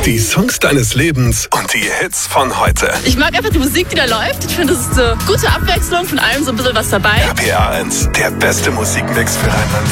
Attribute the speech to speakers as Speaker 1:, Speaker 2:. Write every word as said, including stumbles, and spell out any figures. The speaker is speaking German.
Speaker 1: Die Songs deines Lebens und die Hits von heute.
Speaker 2: Ich mag einfach die Musik, die da läuft. Ich finde, es ist eine gute Abwechslung, von allem so ein bisschen was dabei.
Speaker 1: R P R eins, der beste Musikmix für Rheinland-Pfalz.